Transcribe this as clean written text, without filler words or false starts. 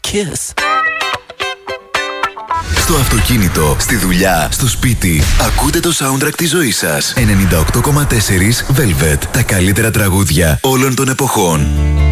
kiss. Στο αυτοκίνητο, στη δουλειά, στο σπίτι. Ακούτε το soundtrack της ζωής σας. 98,4 Velvet. Τα καλύτερα τραγούδια όλων των εποχών.